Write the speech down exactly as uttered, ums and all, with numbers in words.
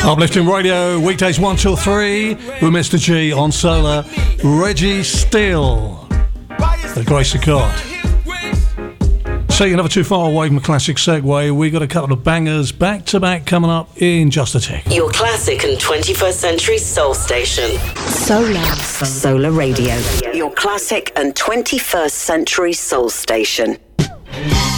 Uplifting Radio, weekdays one till three, with Mister G on Solar, Reggie Steele, the grace of God. So you're never too far away from a classic segue. We got a couple of bangers back to back coming up in just a tick. Your classic and twenty-first century soul station. Solar. Solar Radio. Your classic and twenty-first century soul station.